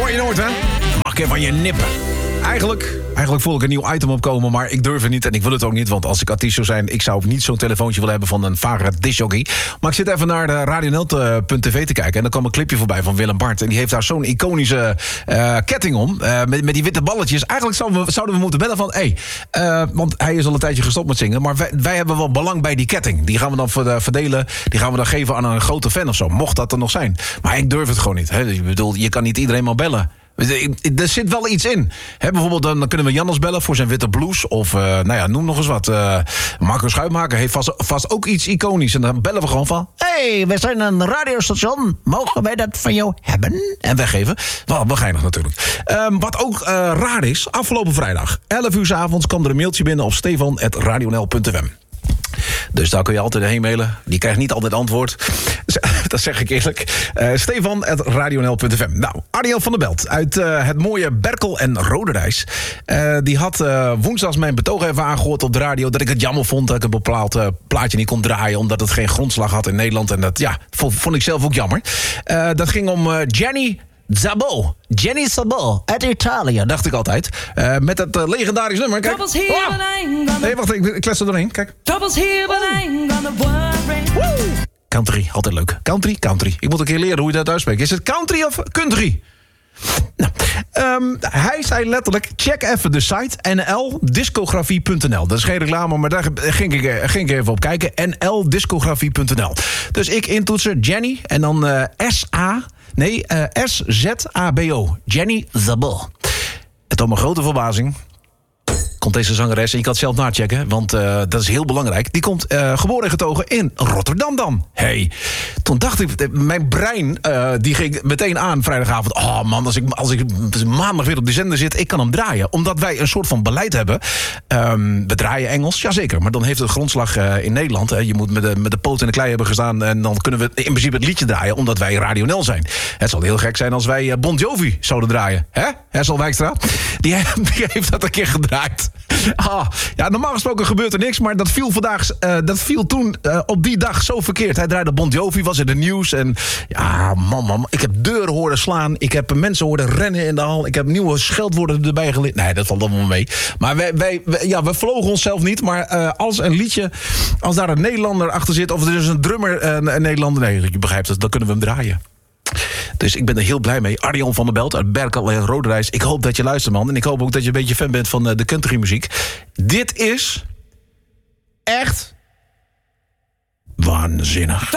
hoor je nooit, hè? Mag ik even van je nippen. Eigenlijk voel ik een nieuw item opkomen, maar ik durf het niet en ik wil het ook niet. Want als ik artiest zou zijn, ik zou niet zo'n telefoontje willen hebben van een vage discjockey. Maar ik zit even naar de radionel.tv te kijken en dan kwam een clipje voorbij van Willem Bart. En die heeft daar zo'n iconische ketting om, met die witte balletjes. Eigenlijk zouden we moeten bellen van, want hij is al een tijdje gestopt met zingen, maar wij hebben wel belang bij die ketting. Die gaan we dan verdelen, die gaan we dan geven aan een grote fan of zo, mocht dat er nog zijn. Maar ik durf het gewoon niet. Hè? Ik bedoel, je kan niet iedereen maar bellen. Er zit wel iets in. Bijvoorbeeld, dan kunnen we Jannes bellen voor zijn witte blouse. Of, noem nog eens wat. Marco Schuitmaker heeft vast ook iets iconisch. En dan bellen we gewoon van... Hey, we zijn een radiostation. Mogen wij dat van jou hebben? En weggeven. Wel geinig natuurlijk. Wat ook raar is, afgelopen vrijdag, 11 uur 's avonds, kwam er een mailtje binnen op stefan@radionel.fm. Dus daar kun je altijd heen mailen. Die krijgt niet altijd antwoord. Dat zeg ik eerlijk. Stefan@radionel.fm. Nou, Arjan van der Belt uit het mooie Berkel en Roderijs. Die had woensdags mijn betoog even aangehoord op de radio. Dat ik het jammer vond dat ik een bepaald plaatje niet kon draaien. Omdat het geen grondslag had in Nederland. En dat vond ik zelf ook jammer. Dat ging om Jenny Sabot uit Italië, dacht ik altijd. Met het legendarisch nummer. Kijk. Nee, wacht, ik klets er doorheen. Kijk. Country, altijd leuk. Country. Ik moet een keer leren hoe je dat uitspreekt. Is het country of country? Nou, hij zei letterlijk, check even de site nldiscografie.nl. Dat is geen reclame, maar daar ging ik even op kijken. nldiscografie.nl. Dus ik intoetsen Jenny en dan SZABO. Jenny Sabot. En tot mijn grote verbazing komt deze zangeres, en je kan het zelf nachecken, want dat is heel belangrijk. Die komt geboren en getogen in Rotterdam dan. Toen dacht ik, mijn brein die ging meteen aan vrijdagavond. Oh man, als ik maandag weer op de zender zit, ik kan hem draaien. Omdat wij een soort van beleid hebben. We draaien Engels, jazeker, maar dan heeft het grondslag in Nederland. Je moet met de poot in de klei hebben gestaan en dan kunnen we in principe het liedje draaien, omdat wij radionel zijn. Het zal heel gek zijn als wij Bon Jovi zouden draaien. Hè? Hessel Wijkstra? Die heeft dat een keer gedraaid. Normaal gesproken gebeurt er niks, maar dat viel toen op die dag zo verkeerd. Hij draaide Bon Jovi, was in het nieuws en man, ik heb deuren horen slaan, ik heb mensen horen rennen in de hal, ik heb nieuwe scheldwoorden erbij geleerd. Nee, dat valt allemaal mee. Maar we vlogen onszelf niet, maar als een liedje, als daar een Nederlander achter zit, of er is een drummer, een Nederlander, nee, je begrijpt het, dan kunnen we hem draaien. Dus ik ben er heel blij mee. Arjan van der Belt uit Berkel en Roderijs. Ik hoop dat je luistert, man. En ik hoop ook dat je een beetje fan bent van de countrymuziek. Dit is echt waanzinnig.